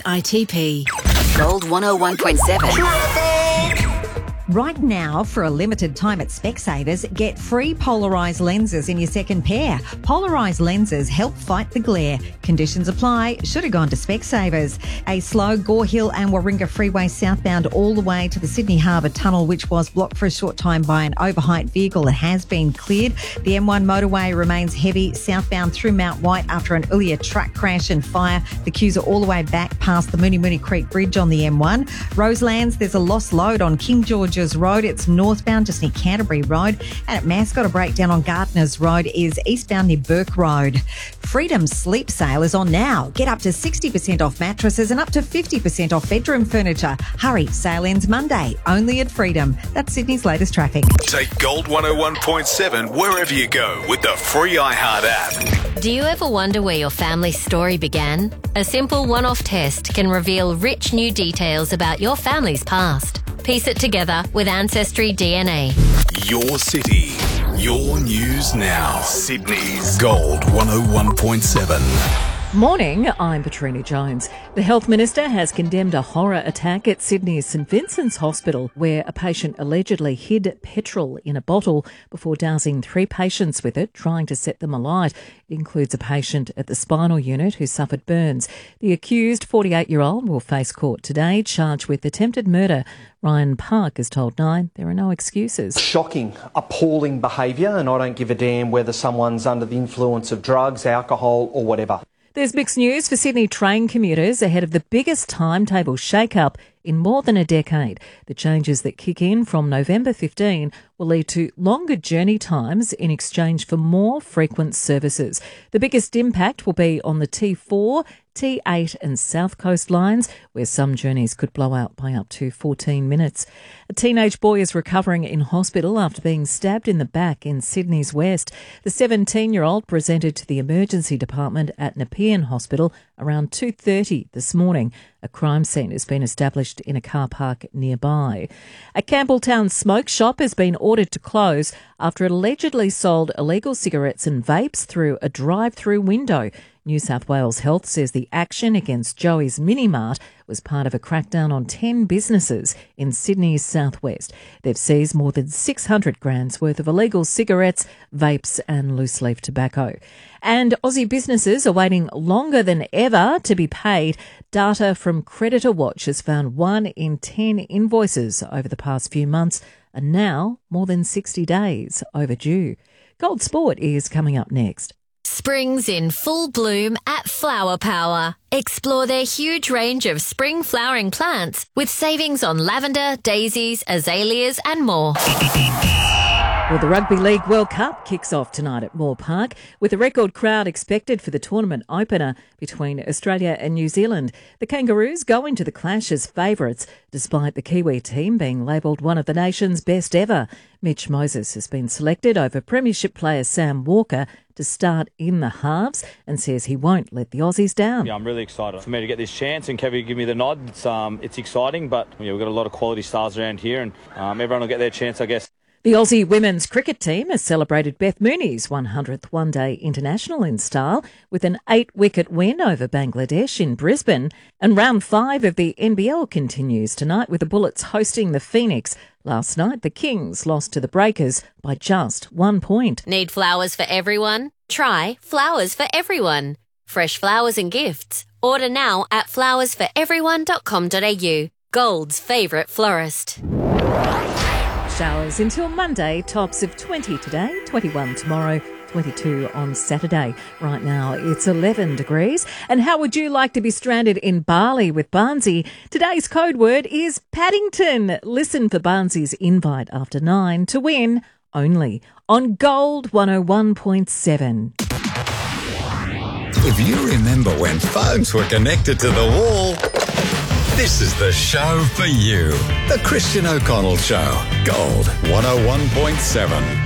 ITP. Gold 101.7. Right now, for a limited time at Specsavers, get free polarised lenses in your second pair. Polarised lenses help fight the glare. Conditions apply. Should have gone to Specsavers. A slow Gore Hill and Warringah Freeway southbound all the way to the Sydney Harbour Tunnel, which was blocked for a short time by an overheight vehicle. It has been cleared. The M1 motorway remains heavy southbound through Mount White after an earlier truck crash and fire. The queues are all the way back past the Mooney Mooney Creek Bridge on the M1. Roselands, there's a lost load on King George's Road. It's northbound just near Canterbury Road. And at Mascot, a breakdown on Gardeners Road is eastbound near Burke Road. Freedom Sleep Sale is on now. Get up to 60% off mattresses and up to 50% off bedroom furniture. Hurry, sale ends Monday, only at Freedom. That's Sydney's latest traffic. Take Gold 101.7 wherever you go with the free iHeart app. Do you ever wonder where your family's story began? A simple one-off test can reveal rich new details about your family's past. Piece it together with Ancestry DNA. Your city, your news now. Sydney's Gold 101.7. Morning, I'm Petrina Jones. The Health Minister has condemned a horror attack at Sydney's St Vincent's Hospital, where a patient allegedly hid petrol in a bottle before dousing 3 patients with it, trying to set them alight. It includes a patient at the spinal unit who suffered burns. The accused, 48-year-old, will face court today, charged with attempted murder. Ryan Park has told Nine there are no excuses. Shocking, appalling behaviour, and I don't give a damn whether someone's under the influence of drugs, alcohol or whatever. There's mixed news for Sydney train commuters ahead of the biggest timetable shake-up in more than a decade. The changes that kick in from November 15 will lead to longer journey times in exchange for more frequent services. The biggest impact will be on the T4, T8 and South Coast lines, where some journeys could blow out by up to 14 minutes. A teenage boy is recovering in hospital after being stabbed in the back in Sydney's West. The 17-year-old presented to the emergency department at Nepean Hospital around 2:30 this morning. A crime scene has been established in a car park nearby. A Campbelltown smoke shop has been ordered to close after it allegedly sold illegal cigarettes and vapes through a drive-through window. New South Wales Health says the action against Joey's Mini Mart was part of a crackdown on 10 businesses in Sydney's southwest. They've seized more than 600 grams worth of illegal cigarettes, vapes and loose-leaf tobacco. And Aussie businesses are waiting longer than ever to be paid. Data from Creditor Watch has found 1 in 10 invoices over the past few months are now more than 60 days overdue. Gold Sport is coming up next. Spring's in full bloom at Flower Power. Explore their huge range of spring flowering plants with savings on lavender, daisies, azaleas and more. Well, the Rugby League World Cup kicks off tonight at Moore Park with a record crowd expected for the tournament opener between Australia and New Zealand. The Kangaroos go into the clash as favourites, despite the Kiwi team being labelled one of the nation's best ever. Mitch Moses has been selected over Premiership player Sam Walker to start in the halves and says he won't let the Aussies down. Yeah, I'm really excited for me to get this chance and Kevy give me the nod. It's exciting, but we've got a lot of quality stars around here and everyone will get their chance, I guess. The Aussie women's cricket team has celebrated Beth Mooney's 100th one-day international in style with an 8-wicket win over Bangladesh in Brisbane. And round 5 of the NBL continues tonight with the Bullets hosting the Phoenix. Last night, the Kings lost to the Breakers by just 1 point. Need flowers for everyone? Try Flowers for Everyone. Fresh flowers and gifts. Order now at flowersforeveryone.com.au. Gold's favourite florist. Showers until Monday, tops of 20 today, 21 tomorrow, 22 on Saturday. Right now it's 11 degrees. And how would you like to be stranded in Bali with Barnsey? Today's code word is Paddington. Listen for Barnsey's invite after 9 to win only on Gold 101.7. If you remember when phones were connected to the wall, this is the show for you. The Christian O'Connell Show. Gold 101.7.